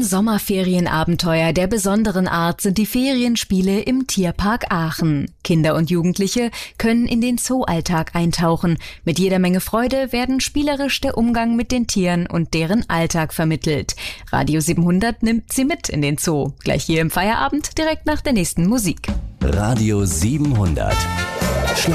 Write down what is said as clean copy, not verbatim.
Sommerferienabenteuer der besonderen Art sind die Ferienspiele im Tierpark Aachen. Kinder und Jugendliche können in den Zooalltag eintauchen. Mit jeder Menge Freude werden spielerisch der Umgang mit den Tieren und deren Alltag vermittelt. Radio 700 nimmt Sie mit in den Zoo. Gleich hier im Feierabend, direkt nach der nächsten Musik. Radio 700.